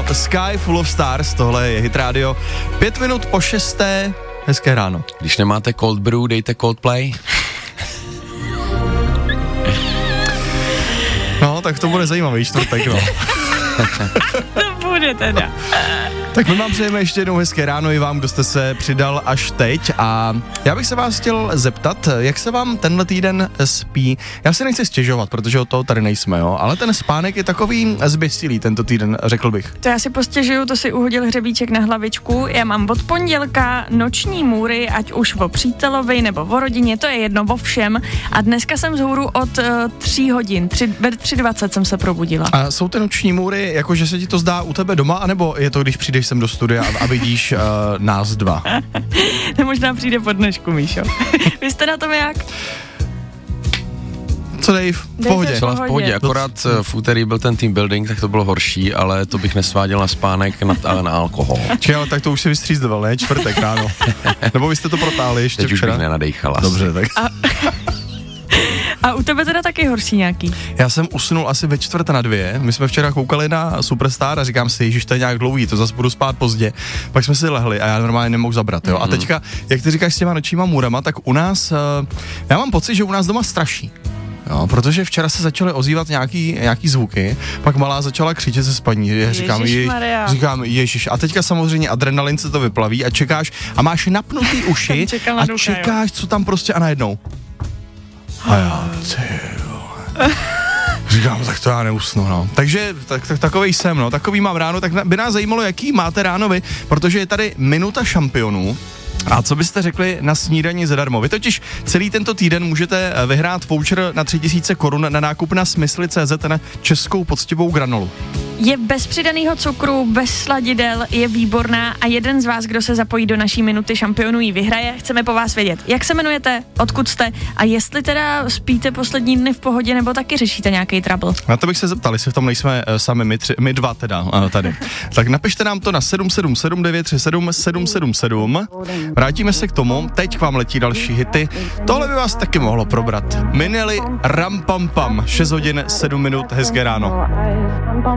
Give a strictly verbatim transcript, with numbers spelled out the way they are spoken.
Sky Full of Stars, tohle je Hit Radio. Pět minut po šesté, hezké ráno. Když nemáte cold brew, dejte Coldplay. No, tak to bude zajímavý čtvrtek, no. To bude teda. Tak my vám přejeme ještě jednou hezké ráno i vám, kdo jste se přidal až teď a já bych se vás chtěl zeptat, jak se vám tenhle týden spí. Já si nechci stěžovat, protože od toho tady nejsme, jo, ale ten spánek je takový zběsilý tento týden, řekl bych. To já si postěžuju, to si uhodil hřebíček na hlavičku. Já mám od pondělka noční můry, ať už o přítelovi nebo o rodině, to je jedno, o všem. A dneska jsem vzhůru od uh, tří hodin, tři, ve tři dvacet jsem se probudila. A jsou ty noční můry, jakože se ti to zdá u tebe doma, anebo je to, když přijdeš sem do studia a, a vidíš uh, nás dva? To možná přijde po dnešku, Míšo. Vy jste na tom jak? Co Dave? V pohodě. Celá v pohodě, akorát v úterý byl ten team building, tak to bylo horší, ale to bych nesváděl na spánek, na, ale na alkohol. Či, ale tak to už si vystřízdoval, ne? Čtvrtek ráno. Nebo vy jste to protáhli ještě Teď včera? už bych nenadejchal. Dobře, tak. A, a u tebe teda taky horší nějaký? Já jsem usnul asi ve čtvrt na dvě, my jsme včera koukali na Superstar a říkám si, ježiš, to je nějak dlouhý, to zase budu spát pozdě. Pak jsme si lehli a já normálně nemohl zabrat, jo. Mm-hmm. A teďka, jak ty říkáš s těma nočníma můrama, tak u nás, já mám pocit, že u nás doma straší. Jo, protože včera se začaly ozývat nějaký, nějaký zvuky, pak malá začala křičet ze spaní, říkám, je, říkám ježiš, a teďka samozřejmě adrenalin se to vyplaví a čekáš a máš napnutý uši a ducha, čekáš, jo. Co tam prostě a najednou. A já, ty jo. Říkám, tak to já neusnu, no. Takže tak, tak, takovej jsem, no, takový mám ráno, tak by nás zajímalo, jaký máte ráno vy, protože je tady minuta šampionů. A co byste řekli na snídani zadarmo? Vy totiž celý tento týden můžete vyhrát voucher na tři tisíce korun na nákup na smysly tečka cé zet na českou poctivou granolu. Je bez přidaného cukru, bez sladidel, je výborná a jeden z vás, kdo se zapojí do naší minuty šampionů, ji vyhraje. Chceme po vás vědět, jak se jmenujete, odkud jste a jestli teda spíte poslední dny v pohodě nebo taky řešíte nějaký trouble. Na to bych se zeptal, jestli v tom nejsme sami my, tři, my dva teda ano, tady. Tak napište nám to na sedm sedm sedm devět tři sedm sedm sedm sedm. Vrátíme se k tomu, teď k vám letí další hity. Tohle by vás taky mohlo probrat. Minelli, Ram Pam Pam, šest hodin sedm minut, hezké ráno.